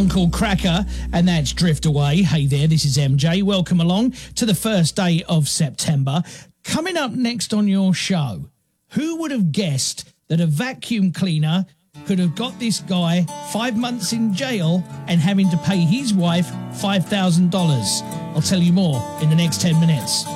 Uncle Cracker, and that's Drift Away. Hey there, this is MJ. Welcome along to the first day of September. Coming up next on your show, who would have guessed that a vacuum cleaner could have got this guy 5 months in jail and having to pay his wife $5,000? I'll tell you more in the next 10 minutes.